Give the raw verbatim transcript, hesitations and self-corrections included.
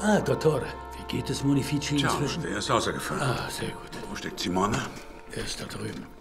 Ah, Dottore. Wie geht es Munifici Ciao, inzwischen? der ist außergefallen. Ah, sehr gut. Wo steckt Simone? Er ist da drüben.